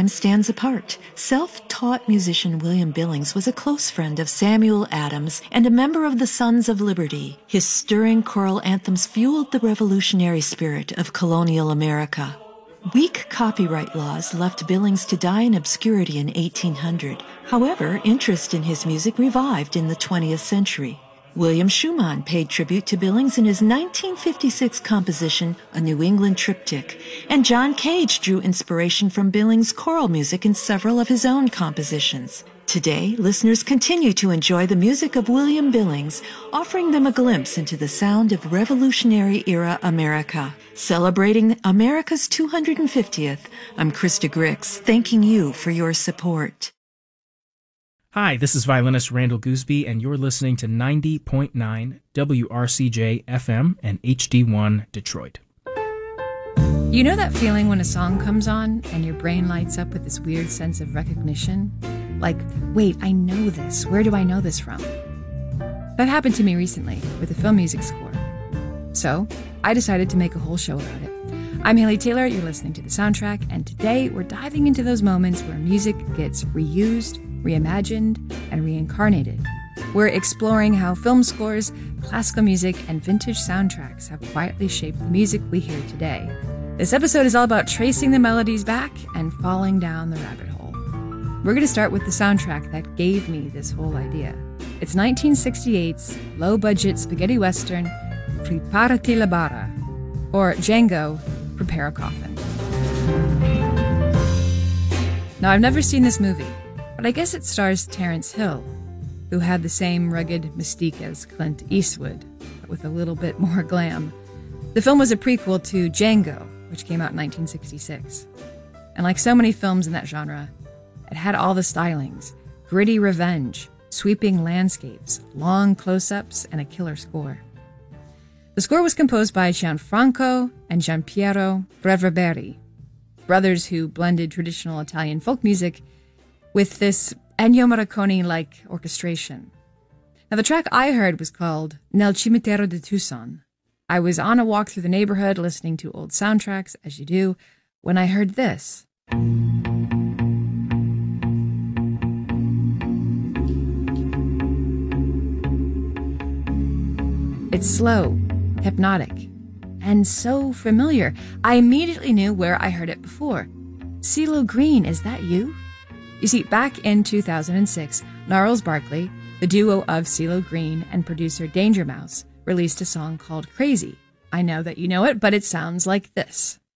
man stands apart. Self-taught musician William Billings was a close friend of Samuel Adams and a member of the Sons of Liberty. His stirring choral anthems fueled the revolutionary spirit of colonial America. Weak copyright laws left Billings to die in obscurity in 1800. However, interest in his music revived in the 20th century. William Schumann paid tribute to Billings in his 1956 composition, A New England Triptych, and John Cage drew inspiration from Billings' choral music in several of his own compositions. Today, listeners continue to enjoy the music of William Billings, offering them a glimpse into the sound of Revolutionary-era America. Celebrating America's 250th, I'm Krista Grix, thanking you for your support. Hi, this is violinist Randall Gooseby, and you're listening to 90.9 WRCJ FM and HD1 Detroit. You know that feeling when a song comes on and your brain lights up with this weird sense of recognition? Like, wait, I know this. Where do I know this from? That happened to me recently with a film music score. So, I decided to make a whole show about it. I'm Haley Taylor, you're listening to The Soundtrack, and today we're diving into those moments where music gets reused, reimagined, and reincarnated. We're exploring how film scores, classical music, and vintage soundtracks have quietly shaped the music we hear today. This episode is all about tracing the melodies back and falling down the rabbit hole. We're going to start with the soundtrack that gave me this whole idea. It's 1968's low-budget spaghetti western, Preparati la bara, or Django, Prepare a Coffin. Now, I've never seen this movie, but I guess it stars Terence Hill, who had the same rugged mystique as Clint Eastwood, but with a little bit more glam. The film was a prequel to Django, which came out in 1966. And like so many films in that genre, it had all the stylings: gritty revenge, sweeping landscapes, long close-ups, and a killer score. The score was composed by Gianfranco and Giampiero Reverberi, brothers who blended traditional Italian folk music with this Ennio Morricone-like orchestration. Now, the track I heard was called Nel cimitero di Tucson. I was on a walk through the neighborhood listening to old soundtracks, as you do, when I heard this. It's slow, hypnotic, and so familiar. I immediately knew where I heard it before. CeeLo Green, is that you? You see, back in 2006, Gnarls Barkley, the duo of CeeLo Green and producer Danger Mouse, released a song called Crazy. I know that you know it, but it sounds like this.